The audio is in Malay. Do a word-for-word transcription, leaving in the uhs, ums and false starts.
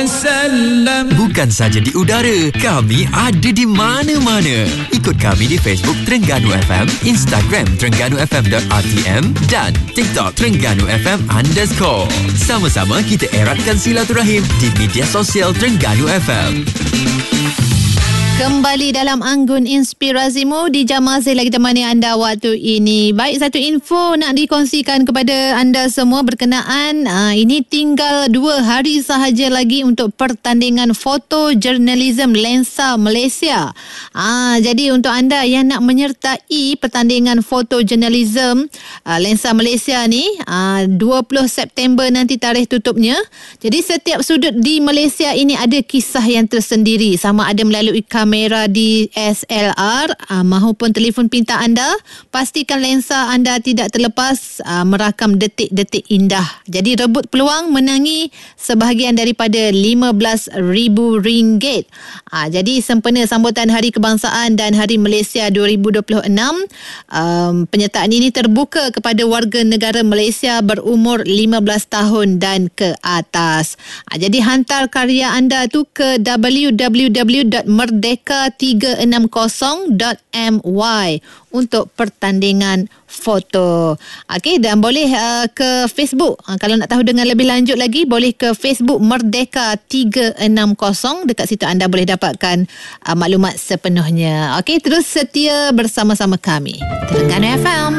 Bukan saja di udara, kami ada di mana-mana. Ikut kami di Facebook Terengganu F M, Instagram terengganu f m dot r t m dan TikTok Terengganu F M underscore. Sama-sama kita eratkan silaturahim di media sosial Terengganu F M. Kembali dalam Anggun Inspirasimu di Jam Masih lagi temani anda waktu ini. Baik, satu info nak dikongsikan kepada anda semua berkenaan aa, ini tinggal dua hari sahaja lagi untuk pertandingan fotojurnalism Lensa Malaysia. Aa, jadi untuk anda yang nak menyertai pertandingan fotojurnalism aa, Lensa Malaysia ni, aa, dua puluh September nanti tarikh tutupnya. Jadi setiap sudut di Malaysia ini ada kisah yang tersendiri, sama ada melalui kamera kamera D S L R uh, maupun telefon pintar anda. Pastikan lensa anda tidak terlepas uh, merakam detik-detik indah. Jadi rebut peluang menangi sebahagian daripada lima belas ribu ringgit. Uh, jadi sempena sambutan Hari Kebangsaan dan Hari Malaysia dua ribu dua puluh enam, um, penyertaan ini terbuka kepada warga negara Malaysia berumur lima belas tahun dan ke atas. Uh, jadi hantar karya anda tu ke w w w dot merdeka tiga enam kosong dot m y untuk pertandingan foto. Okey, dan boleh uh, ke Facebook. Uh, kalau nak tahu dengan lebih lanjut lagi, boleh ke Facebook Merdeka tiga enam kosong. Dekat situ anda boleh dapatkan uh, maklumat sepenuhnya. Okey, terus setia bersama-sama kami. Terengganu F M.